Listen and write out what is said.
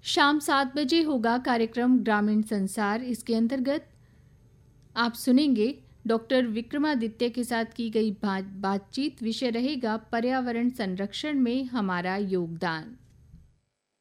शाम 7 बजे होगा कार्यक्रम ग्रामीण संसार। इसके अंतर्गत आप सुनेंगे डॉक्टर विक्रमादित्य के साथ की गई बातचीत। विषय रहेगा पर्यावरण संरक्षण में हमारा योगदान।